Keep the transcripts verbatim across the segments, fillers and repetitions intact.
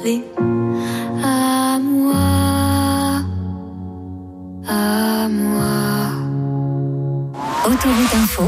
À moi, à moi. Autoroute Info.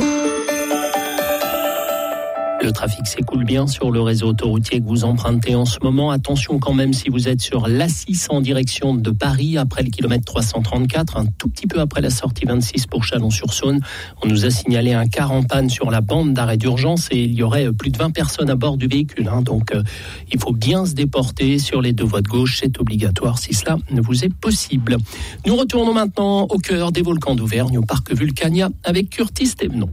Le trafic s'écoule bien sur le réseau autoroutier que vous empruntez en ce moment. Attention quand même si vous êtes sur l'A six en direction de Paris, après le kilomètre trois cent trente-quatre, un tout petit peu après la sortie vingt-six pour Chalon-sur-Saône. On nous a signalé un car en panne sur la bande d'arrêt d'urgence et il y aurait plus de vingt personnes à bord du véhicule. Hein. Donc euh, il faut bien se déporter sur les deux voies de gauche. C'est obligatoire si cela ne vous est possible. Nous retournons maintenant au cœur des volcans d'Auvergne, au parc Vulcania, avec Curtis Thévenon.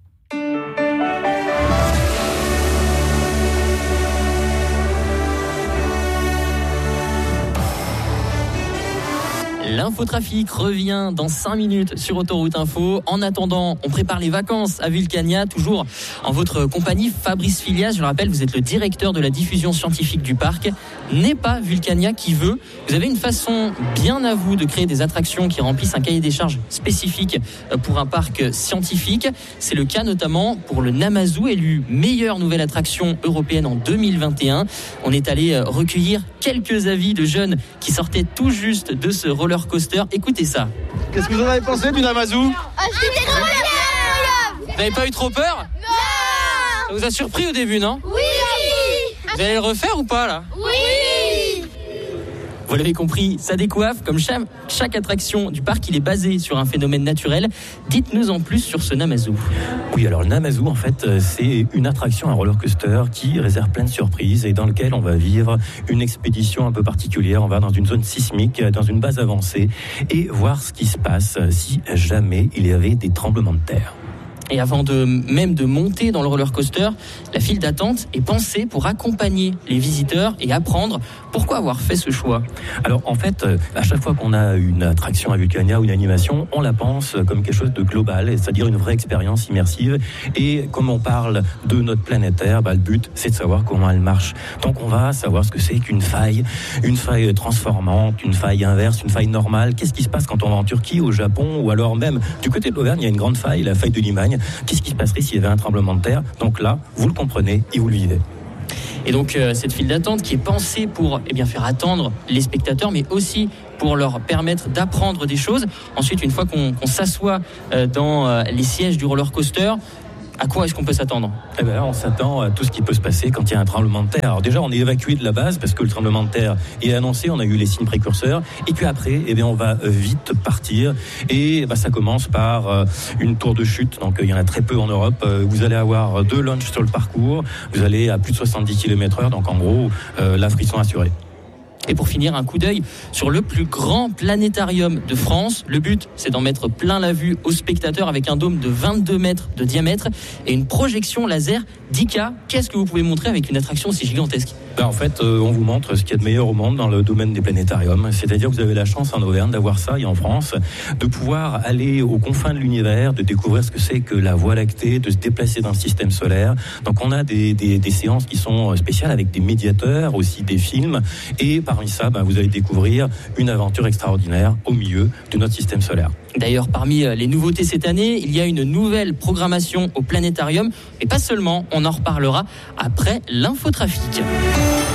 L'infotrafic revient dans cinq minutes sur Autoroute Info. En attendant, on prépare les vacances à Vulcania, toujours en votre compagnie. Fabrice Filias, je le rappelle, vous êtes le directeur de la diffusion scientifique du parc. N'est pas Vulcania qui veut. Vous avez une façon bien à vous de créer des attractions qui remplissent un cahier des charges spécifique pour un parc scientifique. C'est le cas notamment pour le Namazou, élu meilleure nouvelle attraction européenne en deux mille vingt et un. On est allé recueillir quelques avis de jeunes qui sortaient tout juste de ce roller coaster. Écoutez ça. Qu'est-ce que vous en avez pensé du Namazou ? Ah, c'était trop bien. Vous n'avez pas eu trop peur ? Non. Ça vous a surpris au début, non ? Oui. Vous allez le refaire ou pas là ? Oui. Vous l'avez compris, ça décoiffe. Comme chaque, chaque attraction du parc, il est basé sur un phénomène naturel. Dites-nous en plus sur ce Namazou. Oui, alors le Namazou, en fait, c'est une attraction, un roller coaster qui réserve plein de surprises et dans lequel on va vivre une expédition un peu particulière. On va dans une zone sismique, dans une base avancée et voir ce qui se passe si jamais il y avait des tremblements de terre. Et avant de même de monter dans le roller coaster, la file d'attente est pensée pour accompagner les visiteurs et apprendre pourquoi avoir fait ce choix. Alors en fait, à chaque fois qu'on a une attraction à Vulcania ou une animation, on la pense comme quelque chose de global, c'est-à-dire une vraie expérience immersive. Et comme on parle de notre planète Terre, bah, le but c'est de savoir comment elle marche. Donc on va savoir ce que c'est qu'une faille, une faille transformante, une faille inverse, une faille normale. Qu'est-ce qui se passe quand on va en Turquie, au Japon, ou alors même du côté de l'Auvergne, il y a une grande faille, la faille de Limagne. Qu'est-ce qui se passerait s'il y avait un tremblement de terre ? Donc là, vous le comprenez et vous le vivez. Et donc euh, cette file d'attente qui est pensée pour eh bien, faire attendre les spectateurs, mais aussi pour leur permettre d'apprendre des choses. Ensuite, une fois qu'on, qu'on s'assoit euh, dans euh, les sièges du roller coaster, à quoi est-ce qu'on peut s'attendre ? Eh ben là, on s'attend à tout ce qui peut se passer quand il y a un tremblement de terre. Alors déjà, on est évacué de la base parce que le tremblement de terre est annoncé, on a eu les signes précurseurs. Et puis après, eh bien, on va vite partir. Et bah, ça commence par euh, une tour de chute. Donc il y en a très peu en Europe. Euh, vous allez avoir deux launches sur le parcours. Vous allez à plus de soixante-dix kilomètres heure. Donc en gros, euh, la frisson assurée. Et pour finir, un coup d'œil sur le plus grand planétarium de France. Le but, c'est d'en mettre plein la vue aux spectateurs avec un dôme de vingt-deux mètres de diamètre et une projection laser dix K. Qu'est-ce que vous pouvez montrer avec une attraction aussi gigantesque ? Ben en fait, euh, on vous montre ce qu'il y a de meilleur au monde dans le domaine des planétariums. C'est-à-dire que vous avez la chance en Auvergne d'avoir ça et en France, de pouvoir aller aux confins de l'univers, de découvrir ce que c'est que la Voie lactée, de se déplacer dans le système solaire. Donc on a des, des, des séances qui sont spéciales avec des médiateurs, aussi des films. Et parmi ça, ben, vous allez découvrir une aventure extraordinaire au milieu de notre système solaire. D'ailleurs, parmi les nouveautés cette année, il y a une nouvelle programmation au planétarium. Et pas seulement, on en reparlera après l'infotrafic.